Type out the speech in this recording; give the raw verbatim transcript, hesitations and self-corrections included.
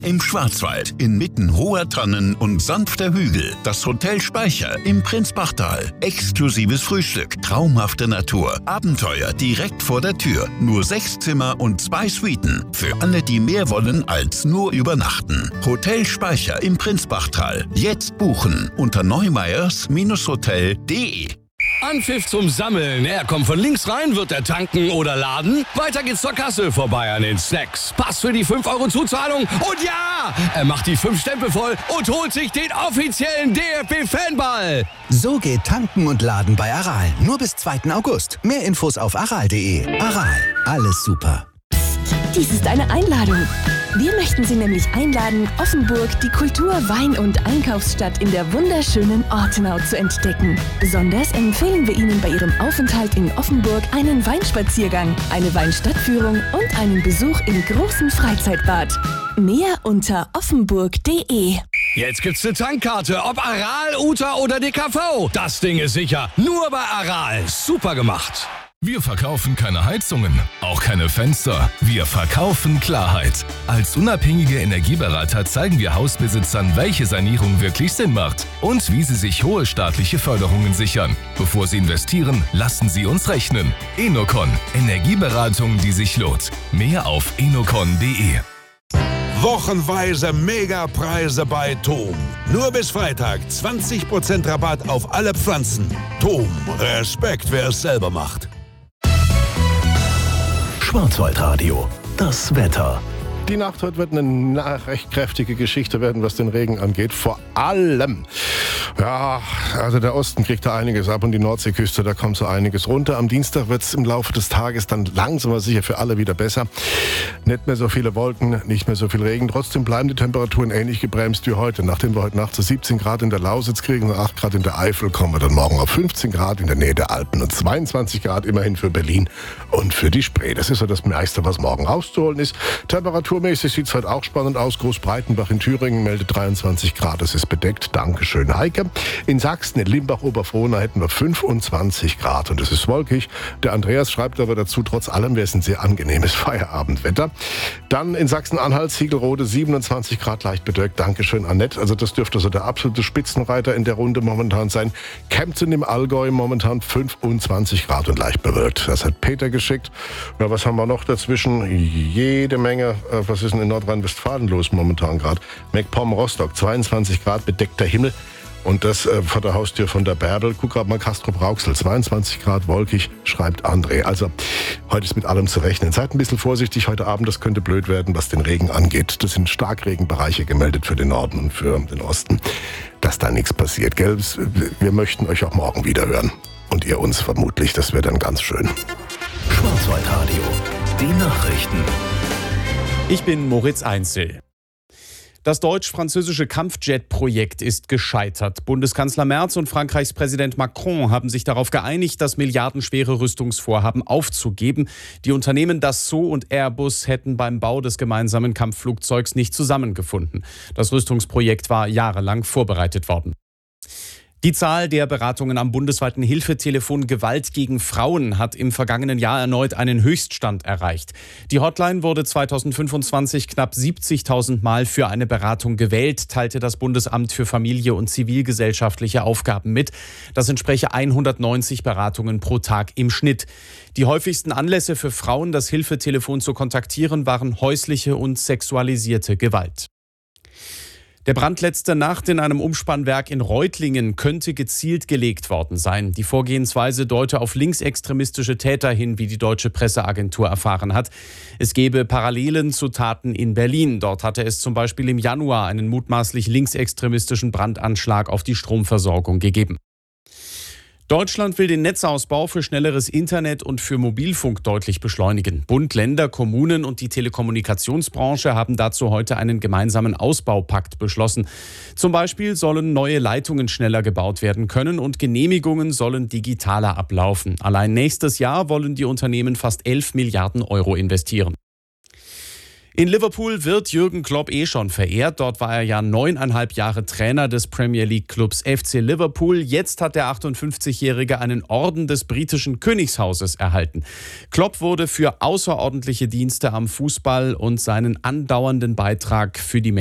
Im Schwarzwald, inmitten hoher Tannen und sanfter Hügel, das Hotel Speicher im Prinzbachtal. Exklusives Frühstück, traumhafte Natur, Abenteuer direkt vor der Tür. Nur sechs Zimmer und zwei Suiten. Für alle, die mehr wollen als nur übernachten. Hotel Speicher im Prinzbachtal. Jetzt buchen unter neumeyers Hotel punkt de. Anpfiff zum Sammeln. Er kommt von links rein, wird er tanken oder laden. Weiter geht's zur Kasse, vorbei an den Snacks. Pass für die fünf Euro Zuzahlung. Und ja, er macht die fünf Stempel voll und holt sich den offiziellen D F B-Fanball. So geht Tanken und Laden bei Aral. Nur bis zweiten August. Mehr Infos auf aral punkt de. Aral, alles super. Dies ist eine Einladung. Wir möchten Sie nämlich einladen, Offenburg, die Kultur-, Wein- und Einkaufsstadt in der wunderschönen Ortenau zu entdecken. Besonders empfehlen wir Ihnen bei Ihrem Aufenthalt in Offenburg einen Weinspaziergang, eine Weinstadtführung und einen Besuch im großen Freizeitbad. Mehr unter offenburg punkt de. Jetzt gibt's eine Tankkarte, ob Aral, Uta oder D K V. Das Ding ist sicher, nur bei Aral. Super gemacht. Wir verkaufen keine Heizungen, auch keine Fenster. Wir verkaufen Klarheit. Als unabhängige Energieberater zeigen wir Hausbesitzern, welche Sanierung wirklich Sinn macht und wie sie sich hohe staatliche Förderungen sichern. Bevor sie investieren, lassen sie uns rechnen. Enocon, Energieberatung, die sich lohnt. Mehr auf enocon punkt de. Wochenweise Megapreise bei Thom. Nur bis Freitag zwanzig Prozent Rabatt auf alle Pflanzen. Thom, Respekt, wer es selber macht. Schwarzwaldradio, das Wetter. Die Nacht heute wird eine recht kräftige Geschichte werden, was den Regen angeht. Vor allem, ja, also der Osten kriegt da einiges ab und die Nordseeküste, da kommt so einiges runter. Am Dienstag wird es im Laufe des Tages dann langsam aber sicher für alle wieder besser. Nicht mehr so viele Wolken, nicht mehr so viel Regen. Trotzdem bleiben die Temperaturen ähnlich gebremst wie heute. Nachdem wir heute Nacht so siebzehn Grad in der Lausitz kriegen und acht Grad in der Eifel, kommen wir dann morgen auf fünfzehn Grad in der Nähe der Alpen und zweiundzwanzig Grad immerhin für Berlin und für die Spree. Das ist so das meiste, was morgen rauszuholen ist. Temperaturmäßig sieht es heute auch spannend aus. Großbreitenbach in Thüringen meldet dreiundzwanzig Grad. Es ist bedeckt. Dankeschön, Heike. In Sachsen, in Limbach-Oberfrohna hätten wir fünfundzwanzig Grad und es ist wolkig. Der Andreas schreibt aber dazu, trotz allem wäre es ein sehr angenehmes Feierabendwetter. Dann in Sachsen-Anhalt, Ziegelrode, siebenundzwanzig Grad, leicht bedeckt. Dankeschön, Annette. Also das dürfte so der absolute Spitzenreiter in der Runde momentan sein. Kempten im Allgäu momentan fünfundzwanzig Grad und leicht bewölkt. Das hat Peter geschickt. Ja, was haben wir noch dazwischen? Jede Menge. Äh, was ist denn in Nordrhein-Westfalen los momentan gerade? MacPom Rostock, zweiundzwanzig Grad, bedeckter Himmel. Und das äh, vor der Haustür von der Bärbel. Guck gerade mal, Castrop-Rauxel, zweiundzwanzig Grad, wolkig, schreibt André. Also, heute ist mit allem zu rechnen. Seid ein bisschen vorsichtig heute Abend, das könnte blöd werden, was den Regen angeht. Das sind Starkregenbereiche gemeldet für den Norden und für den Osten. Dass da nichts passiert, gell? Wir möchten euch auch morgen wieder hören. Und ihr uns vermutlich, das wäre dann ganz schön. Schwarzwaldradio, die Nachrichten. Ich bin Moritz Einzel. Das deutsch-französische Kampfjet-Projekt ist gescheitert. Bundeskanzler Merz und Frankreichs Präsident Macron haben sich darauf geeinigt, das milliardenschwere Rüstungsvorhaben aufzugeben. Die Unternehmen Dassault und Airbus hätten beim Bau des gemeinsamen Kampfflugzeugs nicht zusammengefunden. Das Rüstungsprojekt war jahrelang vorbereitet worden. Die Zahl der Beratungen am bundesweiten Hilfetelefon Gewalt gegen Frauen hat im vergangenen Jahr erneut einen Höchststand erreicht. Die Hotline wurde zweitausendfünfundzwanzig knapp siebzigtausend Mal für eine Beratung gewählt, teilte das Bundesamt für Familie und zivilgesellschaftliche Aufgaben mit. Das entspreche hundertneunzig Beratungen pro Tag im Schnitt. Die häufigsten Anlässe für Frauen, das Hilfetelefon zu kontaktieren, waren häusliche und sexualisierte Gewalt. Der Brand letzte Nacht in einem Umspannwerk in Reutlingen könnte gezielt gelegt worden sein. Die Vorgehensweise deute auf linksextremistische Täter hin, wie die deutsche Presseagentur erfahren hat. Es gebe Parallelen zu Taten in Berlin. Dort hatte es zum Beispiel im Januar einen mutmaßlich linksextremistischen Brandanschlag auf die Stromversorgung gegeben. Deutschland will den Netzausbau für schnelleres Internet und für Mobilfunk deutlich beschleunigen. Bund, Länder, Kommunen und die Telekommunikationsbranche haben dazu heute einen gemeinsamen Ausbaupakt beschlossen. Zum Beispiel sollen neue Leitungen schneller gebaut werden können und Genehmigungen sollen digitaler ablaufen. Allein nächstes Jahr wollen die Unternehmen fast elf Milliarden Euro investieren. In Liverpool wird Jürgen Klopp eh schon verehrt. Dort war er ja neuneinhalb Jahre Trainer des Premier League Clubs F C Liverpool. Jetzt hat der achtundfünfzigjährige einen Orden des britischen Königshauses erhalten. Klopp wurde für außerordentliche Dienste am Fußball und seinen andauernden Beitrag für die